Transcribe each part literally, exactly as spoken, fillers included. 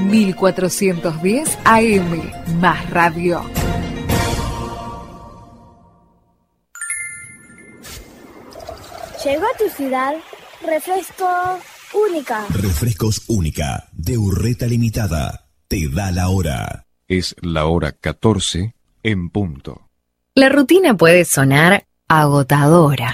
mil cuatrocientos diez A M, más radio. Llegó a tu ciudad Refresco Única. Refrescos Única, de Urreta Limitada. Te da la hora. Es la hora catorce en punto. La rutina puede sonar agotadora.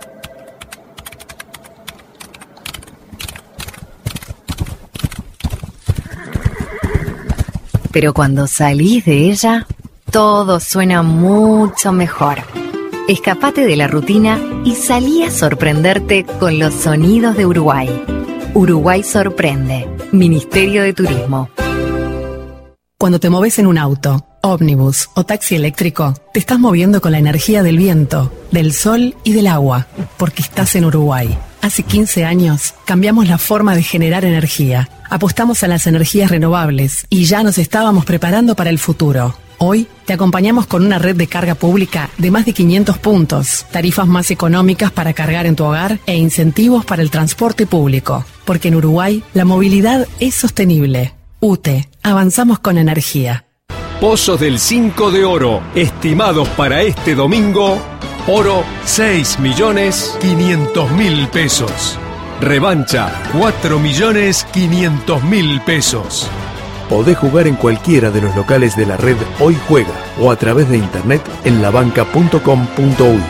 Pero cuando salís de ella, todo suena mucho mejor. Escapate de la rutina y salí a sorprenderte con los sonidos de Uruguay. Uruguay sorprende. Ministerio de Turismo. Cuando te moves en un auto, ómnibus o taxi eléctrico, te estás moviendo con la energía del viento, del sol y del agua, porque estás en Uruguay. Hace quince años cambiamos la forma de generar energía. Apostamos a las energías renovables y ya nos estábamos preparando para el futuro. Hoy te acompañamos con una red de carga pública de más de quinientos puntos, tarifas más económicas para cargar en tu hogar e incentivos para el transporte público. Porque en Uruguay la movilidad es sostenible. U T E, avanzamos con energía. Pozos del cinco de oro, estimados para este domingo, oro seis millones quinientos mil pesos. Revancha cuatro millones quinientos mil pesos. Podés jugar en cualquiera de los locales de la red Hoy Juega o a través de internet en la banca punto com punto uy.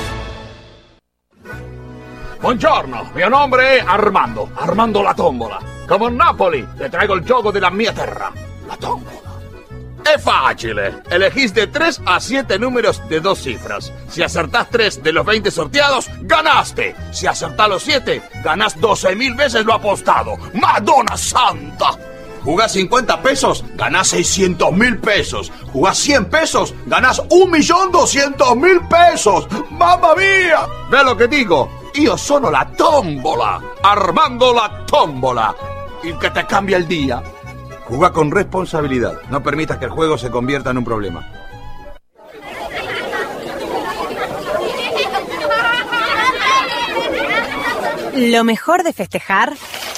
Buongiorno, mio nome è Armando, Armando la Tombola. Come a Napoli, le traigo il gioco della mia terra, la tombola. Es fácil. Elegís de tres a siete números de dos cifras. Si acertás tres de los veinte sorteados, ganaste. Si acertás los siete, ganás doce mil veces lo apostado. ¡Madonna Santa! Jugás cincuenta pesos, ganás seiscientos mil pesos. Jugás cien pesos, ganás un millón doscientos mil pesos. ¡Mamma mía! ¿Ves lo que digo? Io sono la tombola. Armando la Tombola. El que te cambia el día. Jugá con responsabilidad. No permitas que el juego se convierta en un problema. Lo mejor de festejar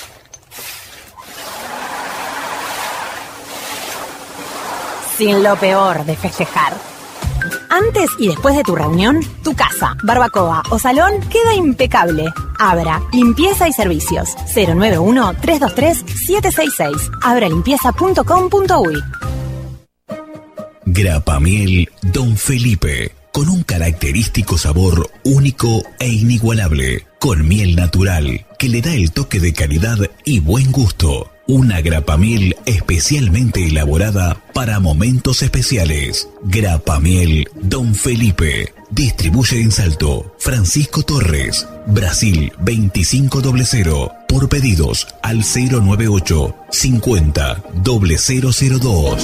sin lo peor de festejar. Antes y después de tu reunión, tu casa, barbacoa o salón queda impecable. Abra Limpieza y Servicios. cero nueve uno, tres dos tres, siete seis seis. abra limpieza punto com punto uy. Grapamiel Don Felipe, con un característico sabor único e inigualable, con miel natural que le da el toque de calidad y buen gusto. Una grapamiel especialmente elaborada para momentos especiales. Grapamiel Don Felipe. Distribuye en Salto Francisco Torres, Brasil veinticinco cero cero. Por pedidos al cero nueve ocho, cincuenta, cero cero cero dos.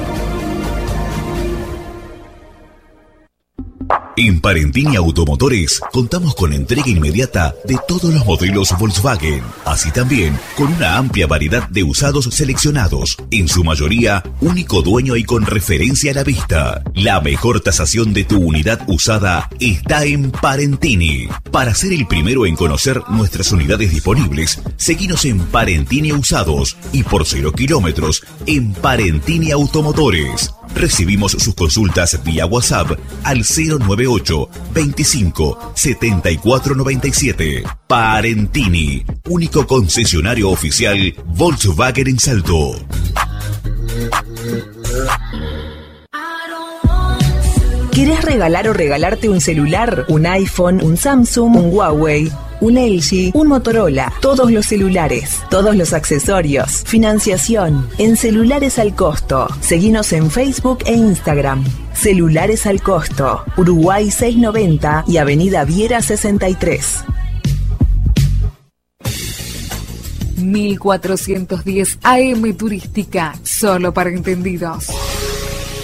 En Parentini Automotores contamos con entrega inmediata de todos los modelos Volkswagen, así también con una amplia variedad de usados seleccionados, en su mayoría único dueño y con referencia a la vista. La mejor tasación de tu unidad usada está en Parentini. Para ser el primero en conocer nuestras unidades disponibles, seguinos en Parentini Usados y por cero kilómetros en Parentini Automotores. Recibimos sus consultas vía WhatsApp al cero nueve ocho, veinticinco, setenta y cuatro noventa y siete. Parentini, único concesionario oficial Volkswagen en Salto. ¿Querés regalar o regalarte un celular? ¿Un iPhone, un Samsung, un Huawei, un L G, un Motorola? Todos los celulares, todos los accesorios, financiación, en Celulares al Costo. Seguinos en Facebook e Instagram. Celulares al Costo, Uruguay seiscientos noventa y Avenida Viera sesenta y tres. mil cuatrocientos diez A M Turística, solo para entendidos.